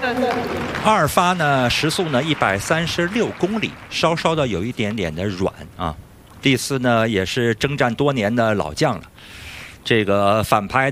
阿尔法呢，时速呢136公里，稍稍的有一点点的软啊。蒂斯呢也是征战多年的老将了，这个反拍。